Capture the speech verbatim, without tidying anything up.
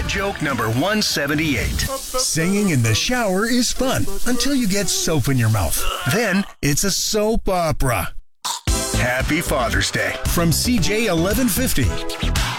joke number one seventy-eight. Singing in the shower is fun until you get soap in your mouth. Then it's a soap opera. Happy Father's Day From C J eleven fifty.